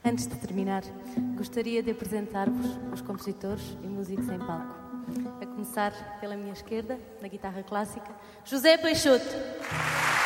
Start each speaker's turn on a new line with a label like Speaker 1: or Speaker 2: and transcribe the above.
Speaker 1: Antes de terminar, gostaria de apresentar-vos os compositores e músicos em palco. A começar pela minha esquerda, na guitarra clássica, José Peixoto.